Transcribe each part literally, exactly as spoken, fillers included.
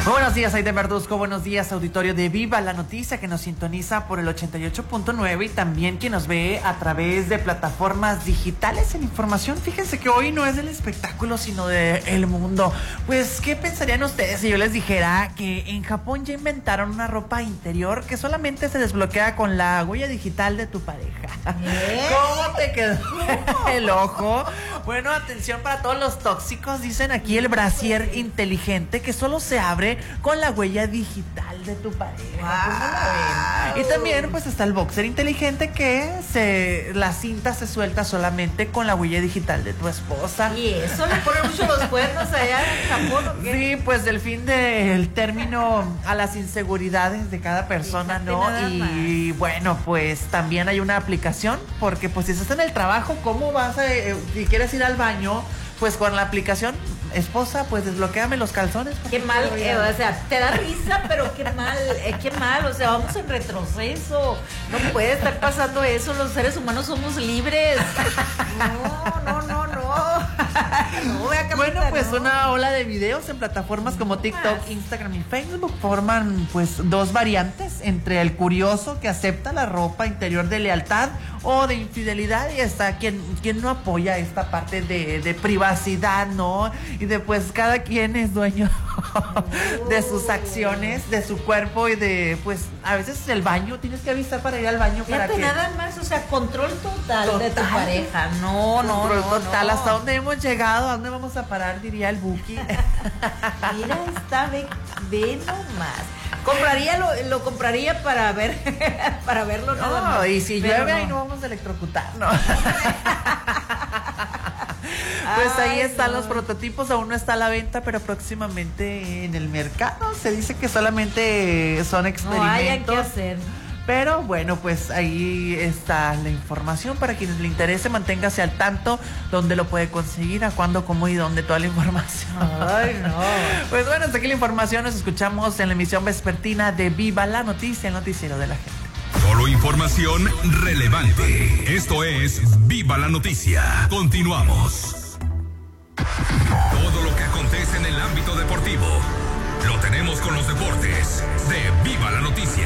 Muy buenos días, Aide Verduzco. Buenos días, auditorio de Viva la Noticia, que nos sintoniza por el ochenta y ocho punto nueve y también que nos ve a través de plataformas digitales en información. Fíjense que hoy no es del espectáculo, sino del mundo. Pues, ¿qué pensarían ustedes si yo les dijera que en Japón ya inventaron una ropa interior que solamente se desbloquea con la huella digital de tu pareja? ¿Eh? ¿Cómo te quedó el ojo? Bueno, atención para todos los tóxicos. Dicen aquí el brasier inteligente que solo se abre con la huella digital de tu pareja. Wow. Y también pues está el boxer inteligente que se la cinta se suelta solamente con la huella digital de tu esposa. ¿Y eso le ponen mucho los cuernos allá en Japón o qué? Sí, pues del fin del término a las inseguridades de cada persona, Fíjate, ¿no? Y más. Bueno, pues también hay una aplicación, porque pues si estás en el trabajo, ¿cómo vas a, eh, si quieres ir al baño? Pues con la aplicación, esposa, pues desbloquéame los calzones. Qué mal, eh, o sea, te da risa, pero qué mal, eh, qué mal, o sea, vamos en retroceso. No puede estar pasando eso, los seres humanos somos libres. No, no, no, no. No voy a cambiar, bueno, pues no. Una ola de videos en plataformas como TikTok, Instagram y Facebook forman pues dos variantes entre el curioso que acepta la ropa interior de lealtad o de infidelidad, y está quien, quien no apoya esta parte de, de privacidad, ¿no? Y de pues cada quien es dueño de sus acciones, de su cuerpo y de pues a veces el baño, tienes que avisar para ir al baño. Fíjate, para que nada más, o sea, control total, total de tu pareja. No, no, control no, total. no. ¿Hasta dónde hemos llegado? ¿A dónde vamos a parar? Diría el Buki. Mira, está, ve, ve nomás. Compraría, lo, lo compraría para ver, para verlo nada No, más. y si Pero llueve no. ahí no vamos a electrocutar, ¿no? Pues ahí están no. los prototipos, aún no está a la venta, pero próximamente en el mercado. Se dice que solamente son experimentos. No hayan que hacer. Pero bueno, pues ahí está la información para quienes le interese, manténgase al tanto dónde lo puede conseguir, a cuándo, cómo y dónde, toda la información. Ay, no. Pues bueno, hasta aquí la información, nos escuchamos en la emisión vespertina de Viva la Noticia, el noticiero de la gente. Solo información relevante. Esto es Viva la Noticia. Continuamos. Todo lo que acontece en el ámbito deportivo lo tenemos con los deportes de Viva la Noticia.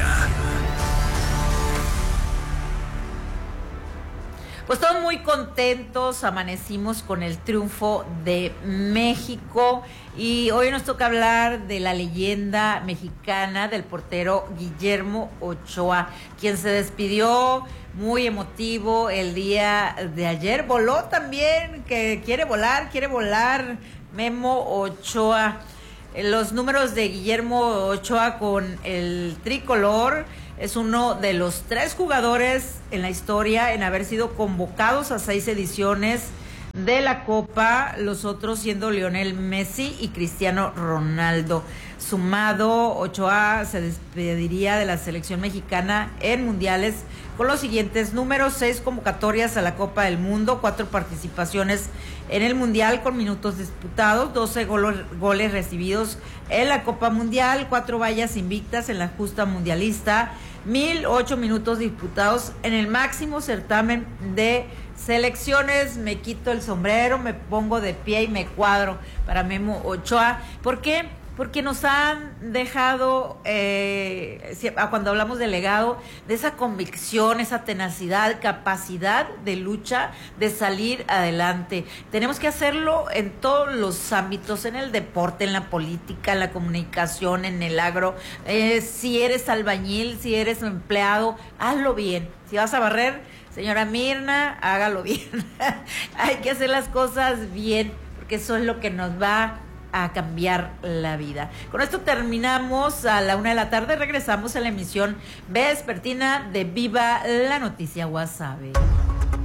Pues todos muy contentos, amanecimos con el triunfo de México y hoy nos toca hablar de la leyenda mexicana del portero Guillermo Ochoa, quien se despidió muy emotivo el día de ayer. Voló también, que quiere volar, quiere volar Memo Ochoa. Los números de Guillermo Ochoa con el tricolor: es uno de los tres jugadores en la historia en haber sido convocados a seis ediciones de la Copa, los otros siendo Lionel Messi y Cristiano Ronaldo. Sumado, Ochoa se despediría de la selección mexicana en mundiales con los siguientes números: seis convocatorias a la Copa del Mundo, cuatro participaciones en el Mundial con minutos disputados, doce goles, goles recibidos en la Copa Mundial, cuatro vallas invictas en la justa mundialista, mil ocho minutos disputados en el máximo certamen de selecciones. Me quito el sombrero, me pongo de pie y me cuadro para Memo Ochoa. ¿Por qué? Porque nos han dejado, eh, cuando hablamos de legado, de esa convicción, esa tenacidad, capacidad de lucha, de salir adelante. Tenemos que hacerlo en todos los ámbitos, en el deporte, en la política, en la comunicación, en el agro. Eh, si eres albañil, si eres empleado, hazlo bien. Si vas a barrer, señora Mirna, hágalo bien. Hay que hacer las cosas bien, porque eso es lo que nos va a cambiar la vida. Con esto terminamos. A la una de la tarde regresamos a la emisión vespertina de Viva la Noticia Guasave.